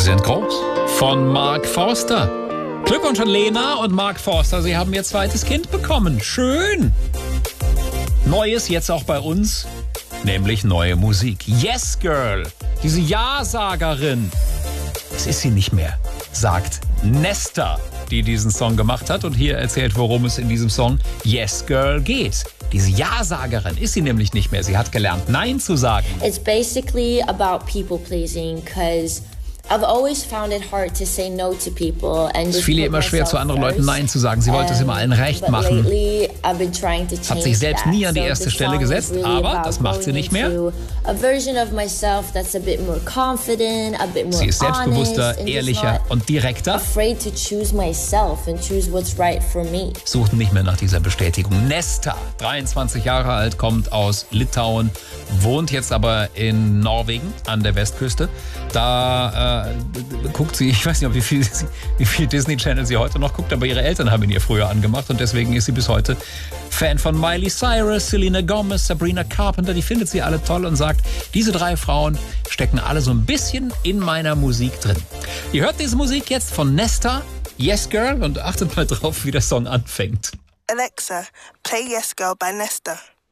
sind groß. Von Mark Forster. Glückwunsch an Lena und Mark Forster. Sie haben ihr zweites Kind bekommen. Schön. Neues jetzt auch bei uns, nämlich neue Musik. Yes Girl, diese Ja-Sagerin. Das ist sie nicht mehr, sagt Nesta, die diesen Song gemacht hat und hier erzählt, worum es in diesem Song Yes Girl geht. Diese Ja-Sagerin ist sie nämlich nicht mehr. Sie hat gelernt, Nein zu sagen. It's basically about people pleasing, because I've always found it hard to say no to people and Es fiel ihr immer schwer, zu anderen Leuten Nein zu sagen. Sie wollte es immer allen recht machen. Hat sich selbst nie an die erste Stelle gesetzt, aber das macht sie nicht mehr. Sie ist selbstbewusster, ehrlicher und direkter. Sucht nicht mehr nach dieser Bestätigung. Nesta, 23 Jahre alt, kommt aus Litauen, wohnt jetzt aber in Norwegen an der Westküste. Da guckt sie, ich weiß nicht, wie viel Disney Channel sie heute noch guckt, aber ihre Eltern haben ihn ihr früher angemacht und deswegen ist sie bis heute Fan von Miley Cyrus, Selena Gomez, Sabrina Carpenter. Die findet sie alle toll und sagt, diese 3 Frauen stecken alle so ein bisschen in meiner Musik drin. Ihr hört diese Musik jetzt von Nesta, Yes Girl, und achtet mal drauf, wie der Song anfängt. Alexa, play Yes Girl by Nesta.